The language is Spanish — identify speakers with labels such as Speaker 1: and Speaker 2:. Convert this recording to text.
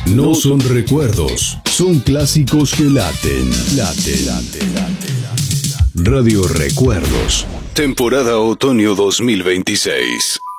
Speaker 1: No son recuerdos, son clásicos que laten. Radio Recuerdos, temporada otoño 2026.